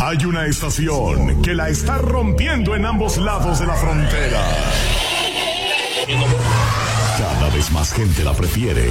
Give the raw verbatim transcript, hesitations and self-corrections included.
Hay una estación que la está rompiendo en ambos lados de la frontera. Cada vez más gente la prefiere.